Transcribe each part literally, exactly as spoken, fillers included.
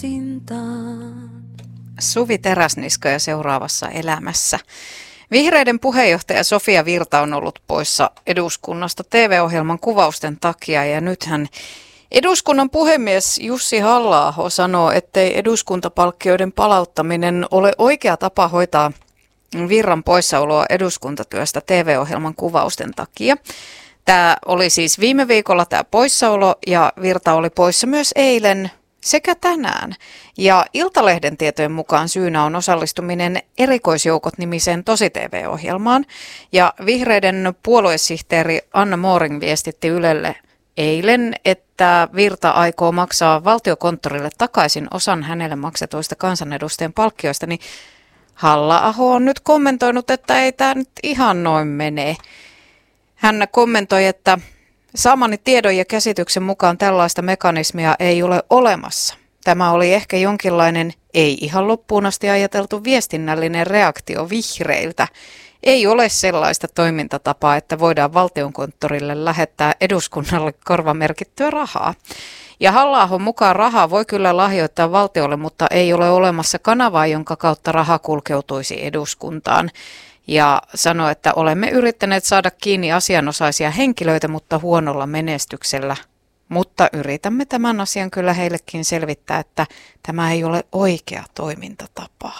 Suvi Teräsniska ja Seuraavassa elämässä. Vihreiden puheenjohtaja Sofia Virta on ollut poissa eduskunnasta T V-ohjelman kuvausten takia ja nythän eduskunnan puhemies Jussi Halla-aho sanoo, ettei eduskuntapalkkioiden palauttaminen ole oikea tapa hoitaa Virran poissaoloa eduskuntatyöstä T V-ohjelman kuvausten takia. Tämä oli siis viime viikolla tämä poissaolo ja Virta oli poissa myös eilen sekä tänään. Ja Iltalehden tietojen mukaan syynä on osallistuminen Erikoisjoukot-nimiseen tosi-T V-ohjelmaan. Ja vihreiden puoluesihteeri Anna Mooring viestitti Ylelle eilen, että Virta aikoo maksaa valtiokonttorille takaisin osan hänelle maksetuista kansanedustajan palkkioista, niin Halla-aho on nyt kommentoinut, että ei tämä nyt ihan noin mene. Hän kommentoi, että saamani tiedon ja käsityksen mukaan tällaista mekanismia ei ole olemassa. Tämä oli ehkä jonkinlainen, ei ihan loppuun asti ajateltu viestinnällinen reaktio vihreiltä. Ei ole sellaista toimintatapaa, että voidaan valtionkonttorille lähettää eduskunnalle korvamerkittyä rahaa. Ja Halla-ahon mukaan rahaa voi kyllä lahjoittaa valtiolle, mutta ei ole olemassa kanavaa, jonka kautta raha kulkeutuisi eduskuntaan. Ja sanoi, että olemme yrittäneet saada kiinni asianosaisia henkilöitä, mutta huonolla menestyksellä. Mutta yritämme tämän asian kyllä heillekin selvittää, että tämä ei ole oikea toimintatapa.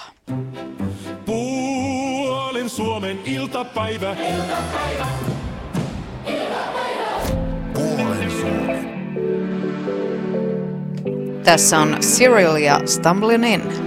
Puolin Suomen iltapäivä. Iltapäivä. Iltapäivä. Puolen Suomen. Tässä on Cyril ja Stumbling In.